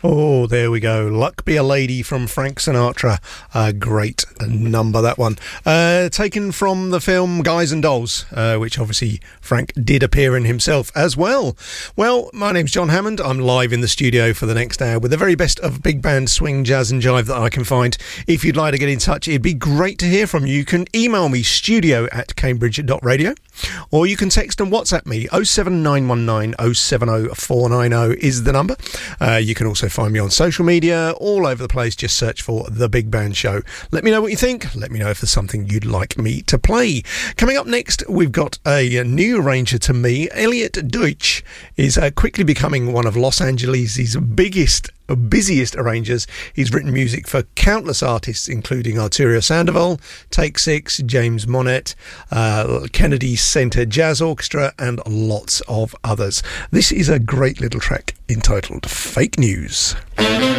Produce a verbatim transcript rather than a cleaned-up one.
Oh, there we go. Luck Be a Lady from Frank Sinatra. A great number, that one. Uh, taken from the film Guys and Dolls, uh, which obviously Frank did appear in himself as well. Well, my name's John Hammond. I'm live in the studio for the next hour with the very best of big band swing, jazz and jive that I can find. If you'd like to get in touch, it'd be great to hear from you. You can email me, studio at cambridge dot radio, or you can text and WhatsApp me. oh seven nine one nine oh seven oh four nine oh is the number. Uh, you can also find me on social media, all over the place. Just search for The Big Band Show. Let me know what you think. Let me know if there's something you'd like me to play. Coming up next, we've got a new arranger to me. Elliot Deutsch is uh, quickly becoming one of Los Angeles' biggest busiest arrangers. He's written music for countless artists, including Arturo Sandoval, Take Six, James Monet, uh, Kennedy Center Jazz Orchestra, and lots of others. This is a great little track entitled Fake News.